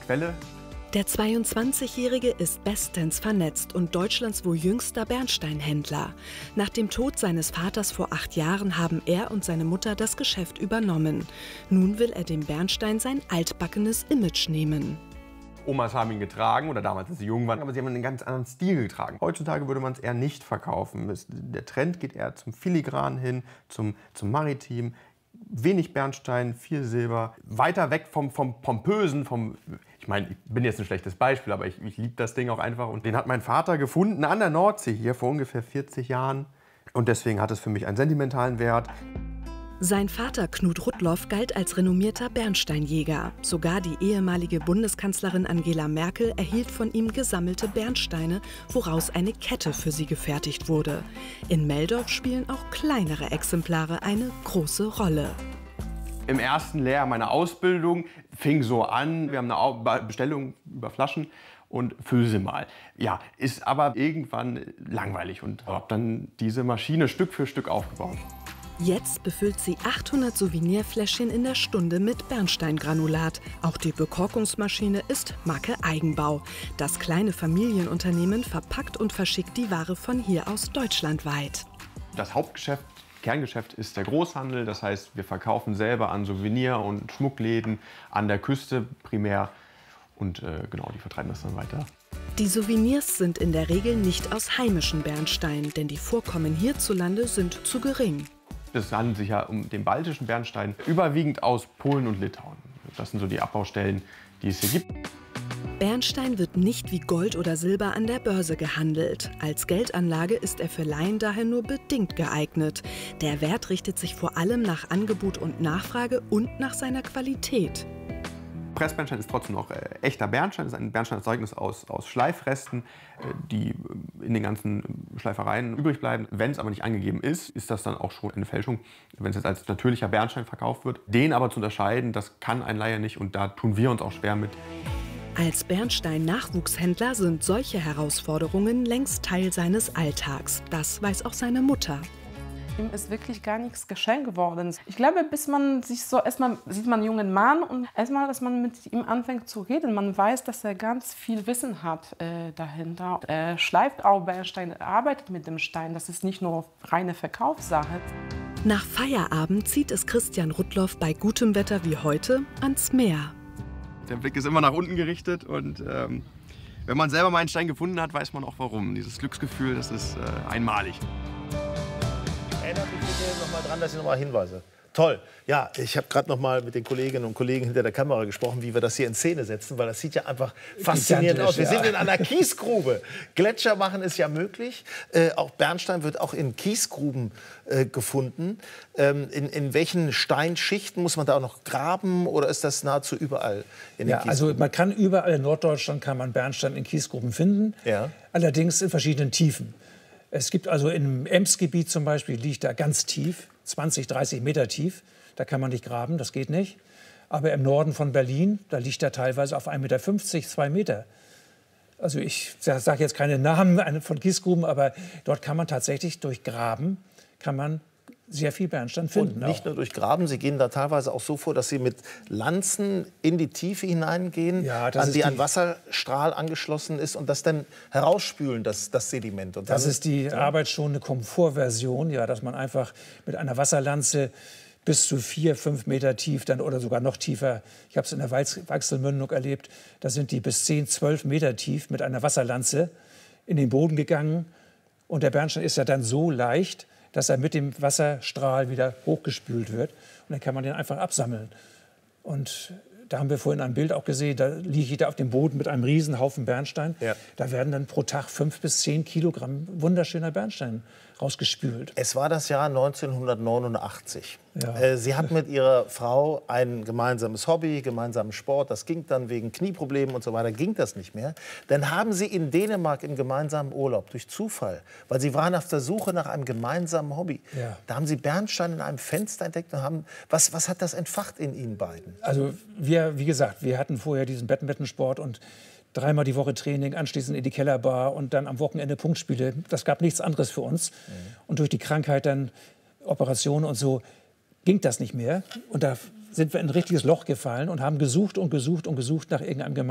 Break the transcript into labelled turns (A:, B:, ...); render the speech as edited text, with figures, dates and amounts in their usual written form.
A: Quelle.
B: Der 22-Jährige ist bestens vernetzt und Deutschlands wohl jüngster Bernsteinhändler. Nach dem Tod seines Vaters vor 8 Jahren haben er und seine Mutter das Geschäft übernommen. Nun will er dem Bernstein sein altbackenes Image nehmen.
A: Omas haben ihn getragen, oder damals, als sie jung waren, aber sie haben einen ganz anderen Stil getragen. Heutzutage würde man es eher nicht verkaufen. Der Trend geht eher zum Filigran hin, zum Maritim. Wenig Bernstein, viel Silber. Weiter weg vom Pompösen, ich meine, ich bin jetzt ein schlechtes Beispiel, aber ich liebe das Ding auch einfach. Und den hat mein Vater gefunden an der Nordsee hier vor ungefähr 40 Jahren. Und deswegen hat es für mich einen sentimentalen Wert.
B: Sein Vater Knut Rudloff galt als renommierter Bernsteinjäger. Sogar die ehemalige Bundeskanzlerin Angela Merkel erhielt von ihm gesammelte Bernsteine, woraus eine Kette für sie gefertigt wurde. In Meldorf spielen auch kleinere Exemplare eine große Rolle.
A: Im ersten Lehrjahr meiner Ausbildung fing so an, wir haben eine Bestellung über Flaschen und füll sie mal. Ja, ist aber irgendwann langweilig und habe dann diese Maschine Stück für Stück aufgebaut.
B: Jetzt befüllt sie 800 Souvenirfläschchen in der Stunde mit Bernsteingranulat. Auch die Bekorkungsmaschine ist Marke Eigenbau. Das kleine Familienunternehmen verpackt und verschickt die Ware von hier aus deutschlandweit.
A: Das Hauptgeschäft, Kerngeschäft ist der Großhandel. Das heißt, wir verkaufen selber an Souvenir- und Schmuckläden an der Küste primär. Und genau, die vertreiben das dann weiter.
B: Die Souvenirs sind in der Regel nicht aus heimischen Bernsteinen, denn die Vorkommen hierzulande sind zu gering.
A: Es handelt sich ja um den baltischen Bernstein, überwiegend aus Polen und Litauen. Das sind so die Abbaustellen, die es hier gibt.
B: Bernstein wird nicht wie Gold oder Silber an der Börse gehandelt. Als Geldanlage ist er für Laien daher nur bedingt geeignet. Der Wert richtet sich vor allem nach Angebot und Nachfrage und nach seiner Qualität.
A: Pressbernstein ist trotzdem noch echter Bernstein. Das ist ein Bernsteinerzeugnis aus Schleifresten, die in den ganzen Schleifereien übrig bleiben. Wenn es aber nicht angegeben ist, ist das dann auch schon eine Fälschung, wenn es jetzt als natürlicher Bernstein verkauft wird. Den aber zu unterscheiden, das kann ein Laie nicht und da tun wir uns auch schwer mit.
B: Als Bernstein-Nachwuchshändler sind solche Herausforderungen längst Teil seines Alltags. Das weiß auch seine Mutter.
C: Ihm ist wirklich gar nichts geschehen geworden. Ich glaube, bis man sich so, erstmal sieht man einen jungen Mann und erstmal, dass man mit ihm anfängt zu reden. Man weiß, dass er ganz viel Wissen hat dahinter. Er schleift auch Bernstein, er arbeitet mit dem Stein. Das ist nicht nur reine Verkaufssache.
B: Nach Feierabend zieht es Christian Rudloff bei gutem Wetter wie heute ans Meer.
A: Der Blick ist immer nach unten gerichtet und wenn man selber mal einen Stein gefunden hat, weiß man auch warum. Dieses Glücksgefühl, das ist einmalig.
D: Erinnert mich bitte noch mal dran, dass ich noch mal hinweise. Toll. Ja, ich habe gerade noch mal mit den Kolleginnen und Kollegen hinter der Kamera gesprochen, wie wir das hier in Szene setzen, weil das sieht ja einfach faszinierend aus. Wir sind in einer Kiesgrube. Gletscher machen ist ja möglich. Auch Bernstein wird auch in Kiesgruben gefunden. In welchen Steinschichten muss man da auch noch graben oder ist das nahezu überall in den Kiesgruben?
E: Also man kann überall in Norddeutschland kann man Bernstein in Kiesgruben finden. Ja. Allerdings in verschiedenen Tiefen. Es gibt also im Emsgebiet zum Beispiel, liegt da ganz tief, 20, 30 Meter tief. Da kann man nicht graben, das geht nicht. Aber im Norden von Berlin, da liegt er teilweise auf 1,50 Meter, 2 Meter. Also ich sage jetzt keine Namen von Kiesgruben, aber dort kann man tatsächlich durch Graben sehr viel Bernstein finden.
D: Und nicht nur durch Graben, Sie gehen da teilweise auch so vor, dass Sie mit Lanzen in die Tiefe hineingehen,
E: ja,
D: an die ein Wasserstrahl angeschlossen ist und das dann herausspülen, das Sediment. Und
E: das ist die arbeitsschonende Komfortversion, ja, dass man einfach mit einer Wasserlanze bis zu 4, 5 Meter tief dann, oder sogar noch tiefer. Ich habe es in der Weichselmündung erlebt. Da sind die bis 10, 12 Meter tief mit einer Wasserlanze in den Boden gegangen. Und der Bernstein ist ja dann so leicht, dass er mit dem Wasserstrahl wieder hochgespült wird. Und dann kann man den einfach absammeln. Und da haben wir vorhin ein Bild auch gesehen, da liege ich da auf dem Boden mit einem Riesenhaufen Bernstein. Ja. Da werden dann pro Tag 5 bis 10 Kilogramm wunderschöner Bernstein rausgespült.
D: Es war das Jahr 1989.
E: Ja.
D: Sie hatten mit Ihrer Frau ein gemeinsames Hobby, gemeinsamen Sport. Das ging dann wegen Knieproblemen und so weiter, ging das nicht mehr. Dann haben Sie in Dänemark im gemeinsamen Urlaub, durch Zufall, weil Sie waren auf der Suche nach einem gemeinsamen Hobby. Ja. Da haben Sie Bernstein in einem Fenster entdeckt und haben, was hat das entfacht in Ihnen beiden?
E: Also wie gesagt, wir hatten vorher diesen Badmintonsport und 3-mal die Woche Training, anschließend in die Kellerbar und dann am Wochenende Punktspiele. Das gab nichts anderes für uns. Und durch die Krankheit dann Operationen und so ging das nicht mehr. Und da sind wir in ein richtiges Loch gefallen und haben gesucht und gesucht und gesucht nach irgendeinem